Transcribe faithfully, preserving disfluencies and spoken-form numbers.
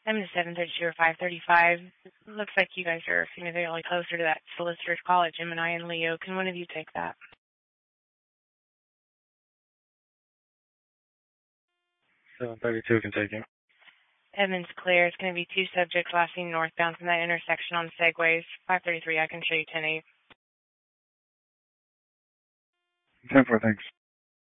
I'm in seven thirty-two or five thirty-five. Looks like you guys are significantly closer to that solicitor's call at Gemini and Leo. Can one of you take that? seven thirty-two can take it. Edmonds clear. It's going to be two subjects last seen northbound from that intersection on Segways. five thirty-three, I can show you ten eight. ten four, thanks.